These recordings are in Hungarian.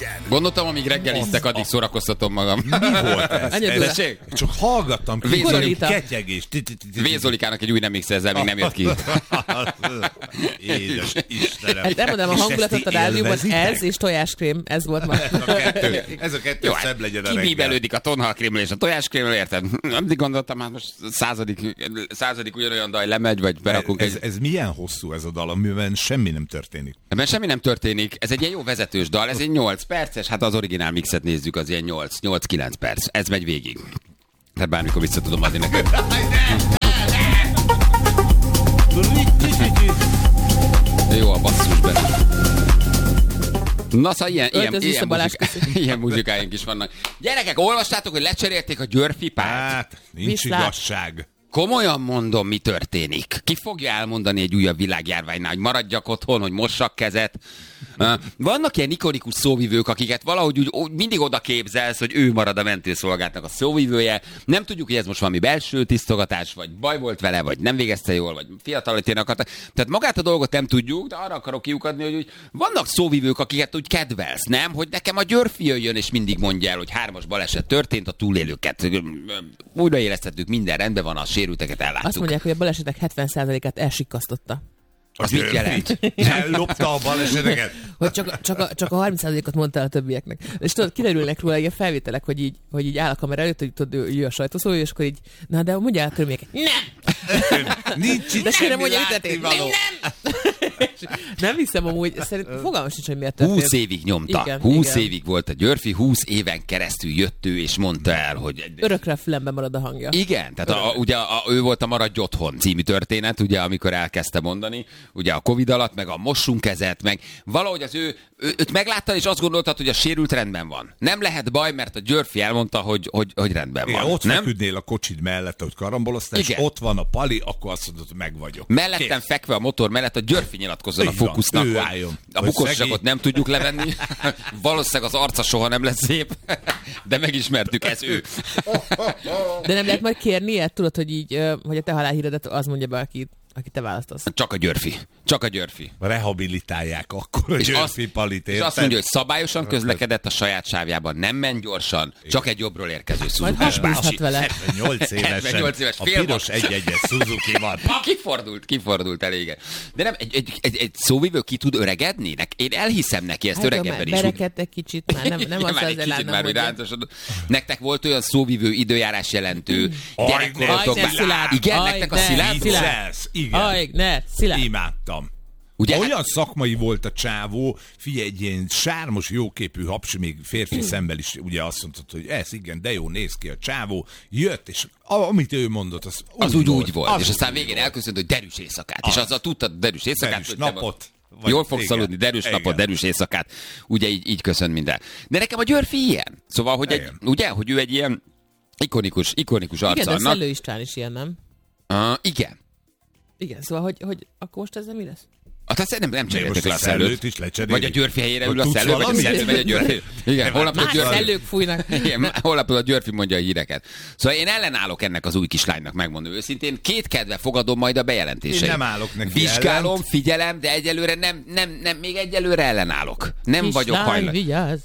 Gondoltam, amíg reggeliztek, addig szórakoztatom magam. Mi volt ez? Csak hallgattam ki, hogy ketyegés. Vézolikának egy új remixe, ezzel még nem jött ki. Édes Istenem. Hát nem mondom, a hangulatot a rádióban ez és tojáskrém, ez volt ma. Ez a kettő szebb legyen a reggel. Kibíbelődik a tonhalkrémről és a tojáskrémről, érted? Addig gondoltam, hát most századik ugyanolyan daj lemegy, vagy berakunk ez milyen hosszú ez a dal, amiben semmi nem történik? Ebben semmi nem történik. Ez egy ilyen jó vezetős dal, ez egy 8 perces, hát az originál mixet nézzük, az ilyen 8-9 perc. Ez megy végig. Tehát bármikor vissza tudom adni neked. Jó a basszus benne. Na szóval ilyen muzsikáink is vannak. Gyerekek, olvastátok, hogy lecserélték a Győrfipát? Hát, nincs igazság. Komolyan mondom, mi történik. Ki fogja elmondani egy újabb világjárványnál, hogy maradjak otthon, hogy mossak kezet? Vannak ilyen ikonikus szóvivők, akiket valahogy úgy mindig oda képzelsz, hogy ő marad a mentőszolgálatnak a szóvivője. Nem tudjuk, hogy ez most valami belső tisztogatás, vagy baj volt vele, vagy nem végezte jól, vagy fiatalítén akarta. Tehát magát a dolgot nem tudjuk, de arra akarok kiukadni, hogy úgy vannak szóvivők, akiket úgy kedvelsz, nem? Hogy nekem a Györfi jöjjön, és mindig mondja el, hogy 3-as baleset történt, a túlélőket újraélesztettük, minden rendben van, a sérülteket elláttuk. Azt mondják, hogy a balesetek 70%-át elsikkasztotta. Az mit jelent? Ellopta a baleseteket? Hogy csak a 30%-ot mondta a többieknek. És tudod, kiderülnek róla ilyen felvételek, hogy így áll a kamera előtt, hogy tudod, ő a sajtószóló, és akkor így, na de mondjál a körülményeket. Nem! Nincs itt semmi látnivaló. Nem hiszem amúgy, szerintem fogalmam sincs, hogy miért történt. 20 évig nyomta. Igen, 20 igen. évig volt a Györfi, 20 éven keresztül jött ő, és mondta el, hogy... Örökre a fülemben marad a hangja. Igen, tehát ugye ő volt a Maradj otthon című történet, ugye, amikor elkezdte mondani, ugye a Covid alatt, meg a mossunk kezet, meg valahogy őt meglátta, és azt gondoltad, hogy a sérült rendben van. Nem lehet baj, mert a Györfi elmondta, hogy rendben van. Ott feküdnél a kocsid mellett, hogy karamboloztál, és ott van a Pali, akkor azt mondod, hogy meg vagyok. Mellettem fekve a motor mellett a Györfi nyilatkozzon a Fókusznak, hogy a bukosságot nem tudjuk levenni. Valószínűleg az arca soha nem lesz szép, de megismertük, ez ő. De nem lehet majd kérni ilyet, tudod, hogy így, hogy a te halálhíredet az mondja be, aki te választasz. Csak a Györfi. Csak a Györfi. Rehabilitálják akkor a Györfi Palit, és azt mondja, hogy szabályosan közlekedett a saját sávjában, nem ment gyorsan, csak egy jobbról érkező Suzuki-s bácsi. 78 éves, a piros egy-egyes Suzuki van. Kifordult elége. De nem, egy szóvivő ki tud öregedni? Én elhiszem neki ezt öregebben is. Berekedt egy kicsit, már nem az az elállna. Nektek volt olyan szóvivő időjárás jelentő gyerekkorotokban. Igen, nektek a Szilárd? Igen. Imádtam. Ugye? Olyan szakmai volt a csávó, figyelj, egy ilyen sármos, jóképű hapsi, még férfi szemmel is ugye azt mondtad, hogy ez igen, de jó, néz ki a csávó, jött, és amit ő mondott, az úgy volt. És aztán végén elköszönt, hogy derűs éjszakát. És azzal tudtad derűs éjszakát. Derűs napot. Jól fogsz aludni, derűs napot, derűs éjszakát. Ugye így köszön minden. De nekem a Györfi ilyen. Szóval, hogy ő egy ilyen ikonikus arca. Igen, de Szellő István is ilyen, nem? Igen. Igen, szóval, hogy akkor most ezzel mi lesz? Hát nem cseréltek le a Szellőt. Is vagy a Györfi helyére ül a Szellő, vagy a Szellő, vagy a Györfi. Igen, más Szellők fújnak. Igen, holnapról a Györfi mondja a híreket. Szóval én ellenállok ennek az új kislánynak, megmondom őszintén. Kedve fogadom majd a bejelentéseit. Én nem állok neki vizsgálom, ellent. Figyelem, de egyelőre nem, még egyelőre ellenállok. Nem vagyok hajlandó. Vigyázz,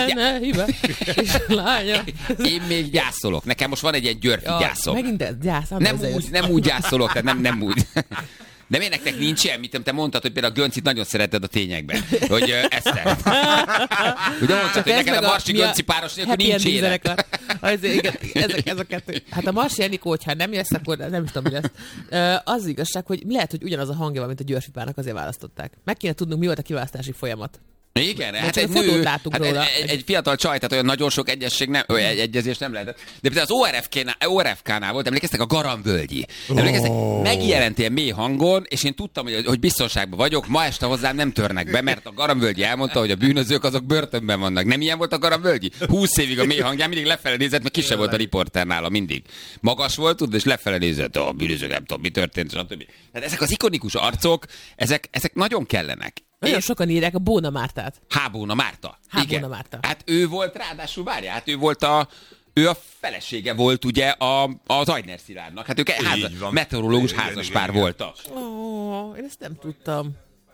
Én még gyászolok. Nekem most van egy ilyen Györfi gyászom. Megint ez gyász. Nem úgy gyászolok, tehát nem úgy. De miért nektek nincs ilyen, mit te mondtad, hogy például a Göncit nagyon szereted a tényekben. Hogy Eszter. Ugye mondtad, hogy neked a Marsi Gönci páros nélkül nincs élet. Ez a kettő. Hát a Marsi Enikó, hogyha nem jössz, akkor nem is tudom, mi lesz. Az igazság, hogy lehet, hogy ugyanaz a hangja van, mint a Györfipának, azért választották. Meg kéne tudnunk, mi volt a kiválasztási folyamat. Igen, hát egy nő, egy fiatal csaj, tehát olyan nagyon sok egyezés nem lehetett. De például az ORFK-nál volt, emlékeztek, a Garamvölgyi. Megjelent ilyen mély hangon, és én tudtam, hogy biztonságban vagyok, ma este hozzám nem törnek be, mert a Garamvölgyi elmondta, hogy a bűnözők azok börtönben vannak. Nem ilyen volt a Garamvölgyi? 20 évig a mély hangján mindig lefele nézett, mert kisebb volt a riporter nála mindig. Magas volt, tudod, és lefele nézett, a bűnözők, nem tudom, mi történt, stb. Tehát ezek az ikonikus arcok, ezek nagyon kellenek. Nagyon sokan írják a Bóna Mártát. Bóna Márta. Bóna Márta. Hát ő volt, ráadásul várjál, hát ő a felesége volt ugye az Aigner Szilárdnak. Hát ők meteorológus házaspár voltak. Én ezt nem tudtam.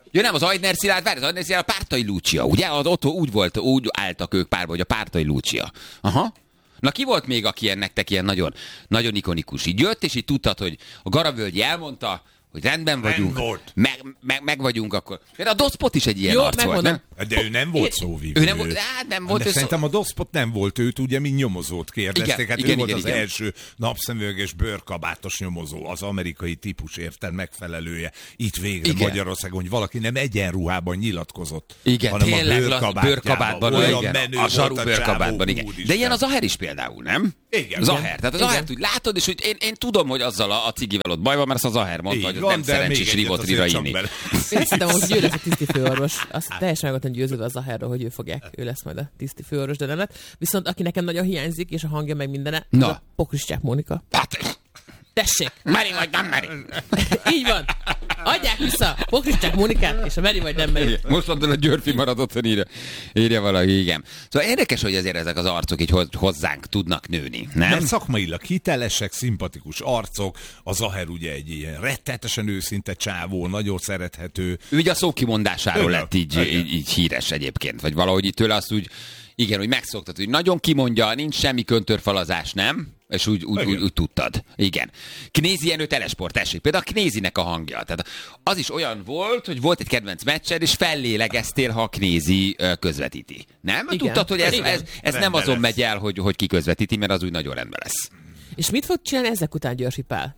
Ja nem, az Aigner Szilárd, az Aigner Szilárd a Pártai Lúcia, ugye? Az ott úgy álltak ők párba, hogy a Pártai Lúcia. Aha. Na ki volt még, aki nektek ilyen nagyon, nagyon ikonikus? Így jött, és így tudtad, hogy a Garavölgyi elmondta, hogy rendben vagyunk, meg vagyunk akkor. De a Doszpot is egy ilyen arc volt, nem? De ő nem volt szóvivő. Ő nem volt. De szerintem a Doszpot nem volt, őt ugye mint nyomozót kérdezték. Hát ő volt az első napszemüveges bőrkabátos nyomozó, az amerikai típus érted megfelelője. Itt végre Magyarországon, hogy valaki nem egyenruhában nyilatkozott, hanem tényleg a bőrkabátban. A zsarú bőrkabátban, igen. De ilyen az Zaher is például, nem? Igen. Zaher. Tehát az Zahert úgy látod, és hogy én tudom, hogy azzal a cigivel ott baj van, mert az a Zaher mondta, hogy nem szerencsés rivotrira inni. Én szerintem, hogy ő lesz a tisztifőorvos. Azt teljesen meg voltam győződve a Zaherről, hogy ő lesz majd a tisztifőorvos, de nem lett. Viszont aki nekem nagyon hiányzik, és a hangja meg mindene, az a Pokristyák Mónika. Tessék! Meri vagy nem meri! Így van! Adják vissza Pokristyák Mónikát, és a meri vagy nem meri. Most mondod, a Györfi maradott, hogy írja valaki, igen. Szóval érdekes, hogy azért ezek az arcok így hozzánk tudnak nőni, nem? Mert szakmailag hitelesek, szimpatikus arcok, a Zaher ugye egy ilyen rettenetesen őszinte csávó, nagyon szerethető. Ő ugye a szókimondásáról lett így híres egyébként, vagy valahogy itt tőle azt úgy, igen, hogy megszoktat, hogy nagyon kimondja, nincs semmi köntörfalazás, nem? És úgy tudtad. Igen. Knézi Jenő telesport, tessék. Például a Knézinek a hangja. Tehát az is olyan volt, hogy volt egy kedvenc meccsed, és fellélegeztél, ha a Knézi közvetíti. Nem? Igen. Tudtad, hogy ez nem azon megy el, hogy ki közvetíti, mert az úgy nagyon rendben lesz. És mit fog csinálni ezek után Györfi Pál?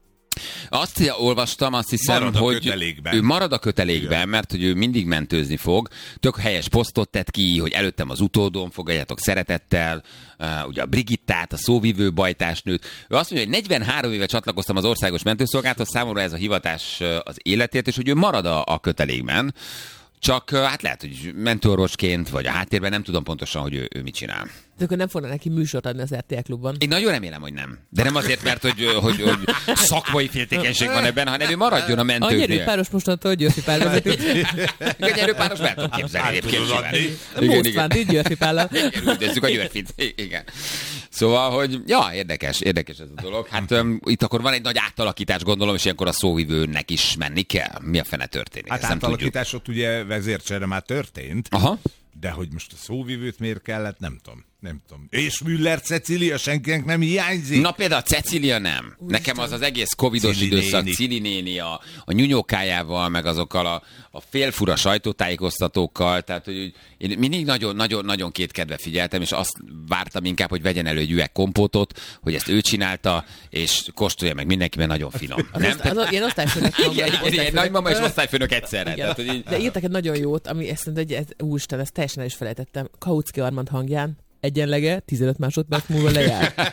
Azt olvastam, azt hiszem, hogy ő marad a kötelékben, mert hogy ő mindig mentőzni fog. Tök helyes posztot tett ki, hogy előttem az utódom, fogadjátok szeretettel, ugye a Brigittát, a szóvivő bajtásnőt. Ő azt mondja, hogy 43 éve csatlakoztam az országos mentőszolgálathoz, számomra ez a hivatás az életért, és hogy ő marad a kötelékben. Csak hát lehet, hogy mentőorvosként, vagy a háttérben nem tudom pontosan, hogy ő mit csinál. De akkor nem fognak neki műsort adni az RTL Klubban. Én nagyon remélem, hogy nem. De nem azért, mert hogy szakmai féltékenység van ebben, hanem ő maradjon a mentőknél. A nyerőpáros mostantól Györfi Pál vezető. A nyerőpáros be tudom képzelni egyébként. Most így Györfi Pállal. Üldözzük a Györfit. Igen. Szóval, hogy érdekes ez a dolog. Hát itt akkor van egy nagy átalakítás, gondolom, és ilyenkor a szóvivőnek is menni kell. Mi a fene történik? Hát átalakítás ott ugye vezércsere már történt. Aha. De hogy most a szóvivőt miért kellett, nem tudom. És Müller Cecília senkinek nem hiányzik? Na például a Cecília nem. Nekem az egész covidos időszak, Cili néni a nyúnyókájával, meg azokkal a félfura sajtótájékoztatókkal, tehát hogy én mindig nagyon kétkedve figyeltem, és azt vártam inkább, hogy vegyen elő egy üveg kompótot, hogy ezt ő csinálta, és kóstolja meg mindenki, mert nagyon finom. Nem? Ilyen osztályfőnök. Igen, nagymama és osztályfőnök egyszerre. Tehát, hogy így... De írtak egy nagyon jót, ami ezt mondta, hogy úristen, ezt teljesen el is felejtettem. Kautsky Armand hangján. Egyenlege 15 másodperc múlva lejár.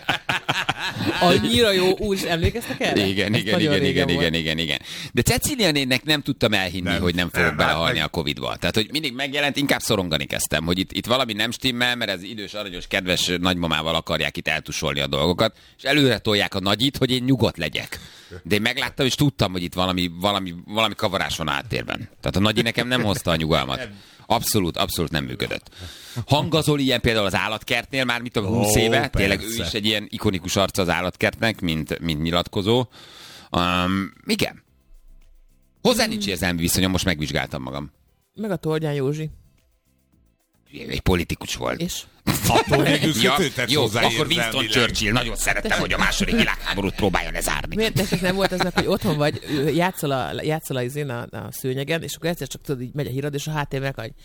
Annyira jó, úr is emlékeztek erre? Igen. De Cecília nénnek nem tudtam elhinni, hogy nem fogok belehalni a Covid-ba. Tehát, hogy mindig megjelent, inkább szorongani kezdtem, hogy itt valami nem stimmel, mert ez idős, aranyos, kedves nagymamával akarják itt eltusolni a dolgokat, és előre tolják a nagyit, hogy én nyugodt legyek. De én megláttam, és tudtam, hogy itt valami kavarás van áttérben. Tehát a nagyi nekem nem hozta a nyugalmat. Abszolút nem működött. Hangazol ilyen például az Állatkertnél már 20 éve, persze. Tényleg ő is egy ilyen ikonikus arca az Állatkertnek, mint nyilatkozó. Igen. Hozzá nincs érzelmi viszonyom, most megvizsgáltam magam. Meg a Tordján Józsi. Egy politikus volt. És? Jó, akkor Winston Churchill. Nagyon szerettem, hogy a második világháborút próbálja lezárni. Miért nektek nem volt ez meg, hogy otthon vagy, játszol a szőnyegen, és akkor egyszer csak tudod, így megy a hírad, és a háttérben hogy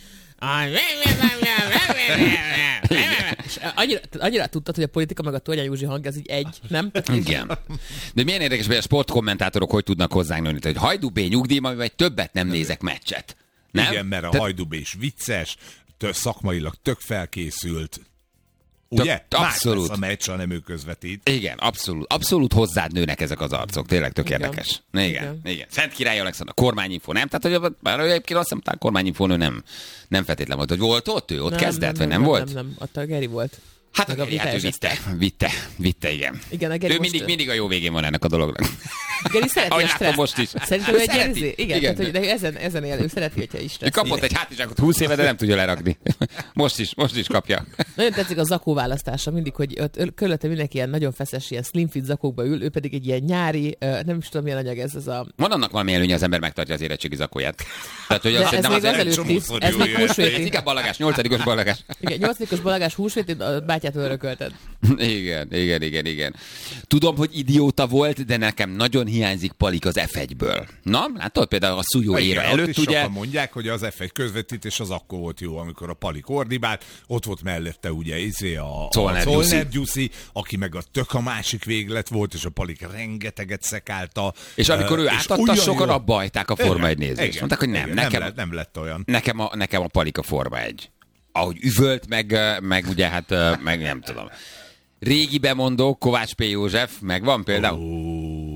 és annyira tudtad, hogy a politika meg a Tordján Józsi hangja az így egy, nem? Igen. De milyen érdekes, hogy a sportkommentátorok hogy tudnak hozzánk nőni, hogy Hajdú B nyugdíj, amivel többet nem nézek meccset. Nem? Igen, mert a Hajdú B is vicces, szakmailag tök felkészült. Ugye? Abszolút. Más lesz a meccs, ha nem ő közvetít. Igen, abszolút hozzád nőnek ezek az arcok. Tényleg tök érdekes. Igen. Szent Király Alexandra, kormányinfo, nem? Tehát, hogy bár egyébként azt hiszem, a kormányinfón ő nem feltétlen volt. Hogy volt ott ő? Ott kezdett, vagy nem volt? Nem. Ott a Geri volt. Hát a Geri, ő vitte, igen. Igen, a Geri ő mindig a jó végén van ennek a dolognak. Geri szereti ahogy a látom most is. Szerintem ő egy igen, tehát, hogy ezen él, ő szereti, hogyha is stressz. Kapott egy hátizsákot 20 éve, de nem tudja lerakni. Most is kapja. Nagyon tetszik a zakó választása, mindig, hogy körülötte mindenki ilyen nagyon feszes, ilyen slim fit zakókba ül, ő pedig egy ilyen nyári, nem is tudom milyen anyag ez a... Van annak valami előnye, az ember megtartja az érettségi zakóját. Tehát, hogy ez még az előtti, ez még húsvéti. Ez inkább ballagás, 8-os ballagás. Igen, 8-os ballagás húsvéti, a bátyától örökölted. Igen. Tudom, hogy idióta volt, de nekem nagyon hiányzik Palik az F1-ből. Na, látod például a Szújó éra előtt, ugye? Sokan mondják, hogy az F1 közvetítés az akkor volt jó, amikor a Palik ordibált, ott volt mellette ugye a Zollner Gyuszi, aki meg a másik véglet volt, és a Palik rengeteget szekálta. És amikor ő átadta, sokan abba hagyták a Forma 1 nézést. Mondták, hogy nem lett olyan. Nekem a Palik a Forma 1. Ahogy üvölt, meg ugye hát, meg nem tudom. Régi bemondó, Kovács P. József, megvan például?